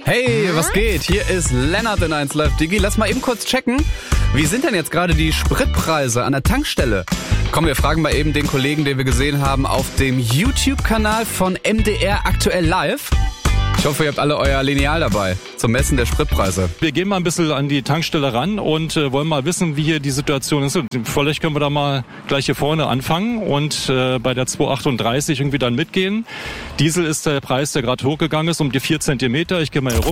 Hey, was geht? Hier ist Lennart in 1 Live Digi. Lass mal eben kurz checken. Wie sind denn jetzt gerade die Spritpreise an der Tankstelle? Komm, wir fragen mal eben den Kollegen, den wir gesehen haben auf dem YouTube-Kanal von MDR Aktuell Live. Ich hoffe, ihr habt alle euer Lineal dabei zum Messen der Spritpreise. Wir gehen mal ein bisschen an die Tankstelle ran und wollen mal wissen, wie hier die Situation ist. Vielleicht können wir da mal gleich hier vorne anfangen und bei der 2,38 irgendwie dann mitgehen. Diesel ist der Preis, der gerade hochgegangen ist, um die 4 Zentimeter. Ich gehe mal hier rum.